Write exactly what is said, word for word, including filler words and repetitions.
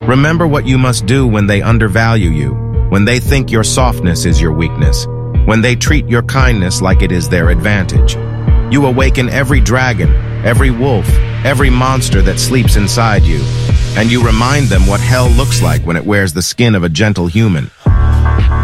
Remember what you must do when they undervalue you, when they think your softness is your weakness, when they treat your kindness like it is their advantage. You awaken every dragon, every wolf, every monster that sleeps inside you, and you remind them what hell looks like when it wears the skin of a gentle human.